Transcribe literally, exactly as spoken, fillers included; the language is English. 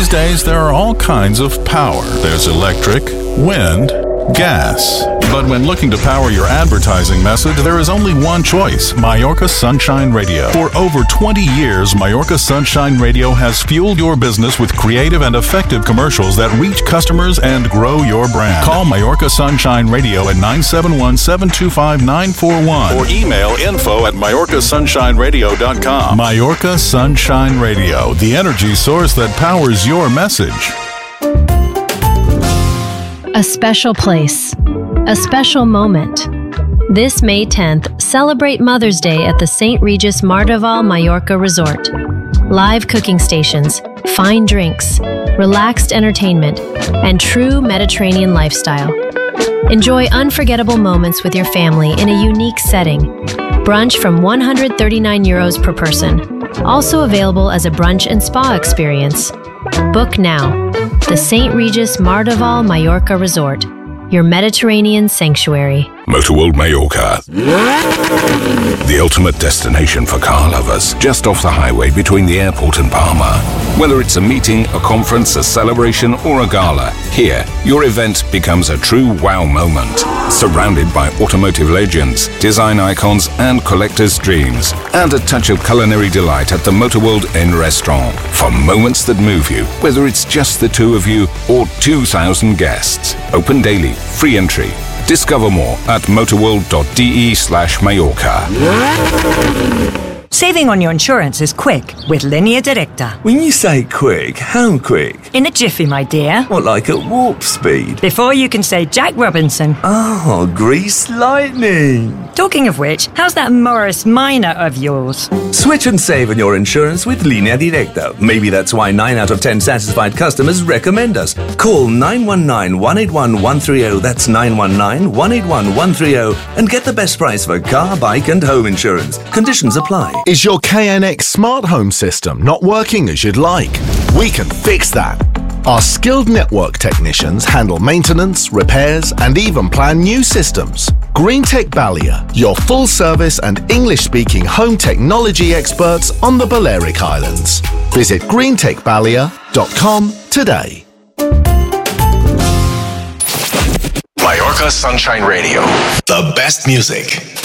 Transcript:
These days, there are all kinds of power. There's electric, wind, gas. But when looking to power your advertising message, there is only one choice: Mallorca Sunshine Radio. For over twenty years, Mallorca Sunshine Radio has fueled your business with creative and effective commercials that reach customers and grow your brand. Call Mallorca Sunshine Radio at nine seven one, seven two five, nine four one or email info at Mallorca Sunshine Radio dot com. Mallorca Sunshine Radio, the energy source that powers your message. A special place. A special moment. This May tenth, celebrate Mother's Day at the Saint Regis Mardival Mallorca Resort. Live cooking stations, fine drinks, relaxed entertainment, and true Mediterranean lifestyle. Enjoy unforgettable moments with your family in a unique setting. Brunch from one hundred thirty-nine euros per person. Also available as a brunch and spa experience. Book now. The Saint Regis Mardival Mallorca Resort, your Mediterranean sanctuary. Motorworld Mallorca, the ultimate destination for car lovers, just off the highway between the airport and Palma. Whether it's a meeting, a conference, a celebration, or a gala, here, your event becomes a true wow moment. Surrounded by automotive legends, design icons, and collectors' dreams. And a touch of culinary delight at the Motorworld Inn restaurant. For moments that move you, whether it's just the two of you or two thousand guests. Open daily, free entry. Discover more at motorworld.de slash Mallorca. Saving on your insurance is quick with Linea Directa. When you say quick, how quick? In a jiffy, my dear. What, like at warp speed? Before you can say Jack Robinson. Oh, grease lightning. Talking of which, how's that Morris Minor of yours? Switch and save on your insurance with Linea Directa. Maybe that's why nine out of ten satisfied customers recommend us. Call nine one nine, one eight one, one three zero, that's nine one nine, one eight one, one three zero, and get the best price for car, bike and home insurance. Conditions apply. Is your K N X smart home system not working as you'd like? We can fix that. Our skilled network technicians handle maintenance, repairs, and even plan new systems. GreenTech Balia, your full-service and English-speaking home technology experts on the Balearic Islands. Visit green tech balia dot com today. Mallorca Sunshine Radio. The best music.